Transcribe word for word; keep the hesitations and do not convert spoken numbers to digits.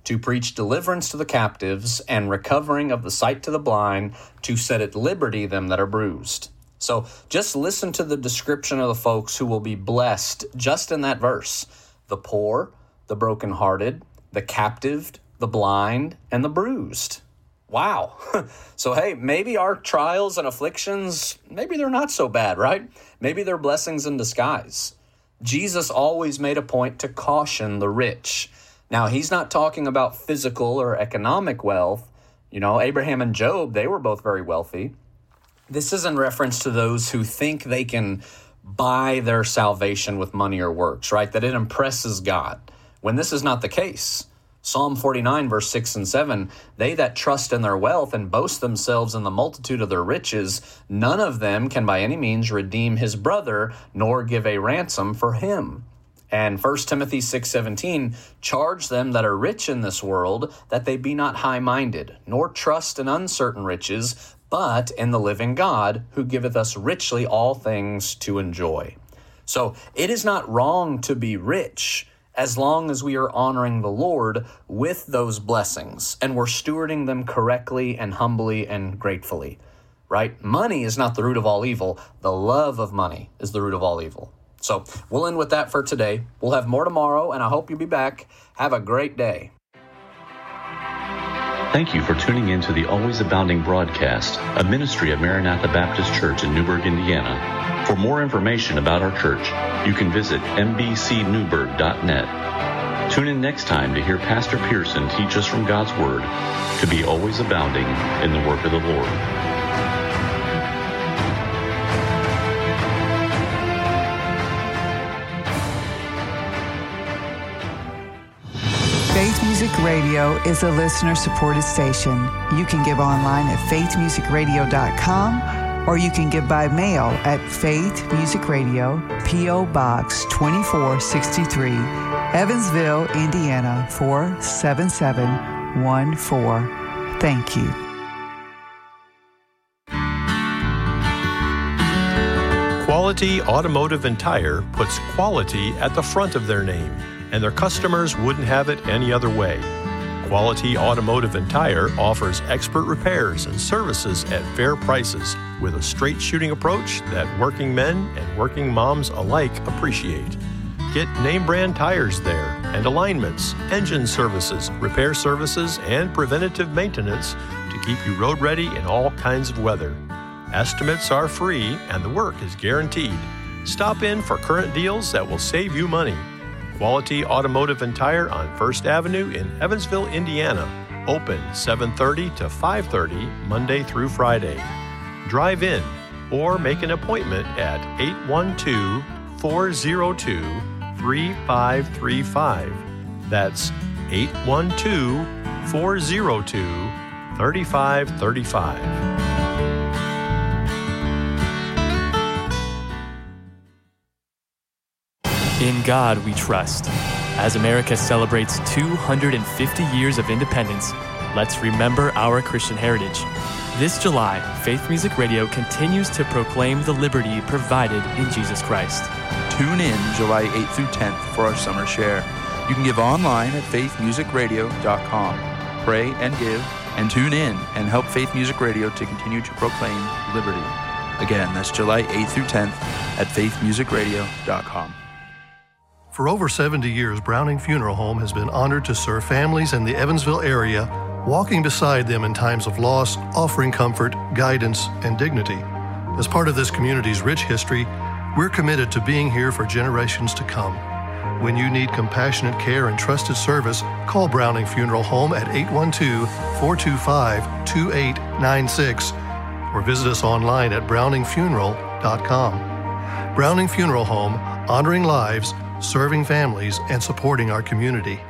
to preach deliverance to the captives and recovering of the sight to the blind, to set at liberty them that are bruised. So just listen to the description of the folks who will be blessed just in that verse. The poor, the brokenhearted, the captive, the blind, and the bruised. Wow. So, hey, maybe our trials and afflictions, maybe they're not so bad, right? Maybe they're blessings in disguise. Jesus always made a point to caution the rich. Now, he's not talking about physical or economic wealth. You know, Abraham and Job, they were both very wealthy. This is in reference to those who think they can buy their salvation with money or works, right? That it impresses God, when this is not the case. Psalm forty-nine, verse six and seven, they that trust in their wealth and boast themselves in the multitude of their riches, none of them can by any means redeem his brother, nor give a ransom for him. And First Timothy six seventeen, charge them that are rich in this world, that they be not high-minded, nor trust in uncertain riches, but in the living God, who giveth us richly all things to enjoy. So it is not wrong to be rich, as long as we are honoring the Lord with those blessings and we're stewarding them correctly and humbly and gratefully, right? Money is not the root of all evil. The love of money is the root of all evil. So we'll end with that for today. We'll have more tomorrow, and I hope you'll be back. Have a great day. Thank you for tuning in to the Always Abounding broadcast, a ministry of Maranatha Baptist Church in Newburgh, Indiana. For more information about our church, you can visit m b c newburgh dot net. Tune in next time to hear Pastor Pearson teach us from God's Word to be always abounding in the work of the Lord. Faith Music Radio is a listener-supported station. You can give online at faith music radio dot com, or you can give by mail at Faith Music Radio, P O. Box twenty-four sixty-three, Evansville, Indiana four seven seven one four. Thank you. Quality Automotive and Tire puts quality at the front of their name, and their customers wouldn't have it any other way. Quality Automotive and Tire offers expert repairs and services at fair prices with a straight shooting approach that working men and working moms alike appreciate. Get name brand tires there and alignments, engine services, repair services, and preventative maintenance to keep you road ready in all kinds of weather. Estimates are free and the work is guaranteed. Stop in for current deals that will save you money. Quality Automotive and Tire on First Avenue in Evansville, Indiana. Open seven thirty to five thirty Monday through Friday. Drive in or make an appointment at eight one two, four zero two, three five three five. That's eight one two, four zero two, three five three five. In God we trust. As America celebrates two hundred fifty years of independence, let's remember our Christian heritage. This July, Faith Music Radio continues to proclaim the liberty provided in Jesus Christ. Tune in July eighth through tenth for our summer share. You can give online at faith music radio dot com. Pray and give, and tune in and help Faith Music Radio to continue to proclaim liberty. Again, that's July eighth through tenth at faith music radio dot com. For over seventy years, Browning Funeral Home has been honored to serve families in the Evansville area, walking beside them in times of loss, offering comfort, guidance, and dignity. As part of this community's rich history, we're committed to being here for generations to come. When you need compassionate care and trusted service, call Browning Funeral Home at eight one two, four two five, two eight nine six or visit us online at browning funeral dot com. Browning Funeral Home, honoring lives, serving families, and supporting our community.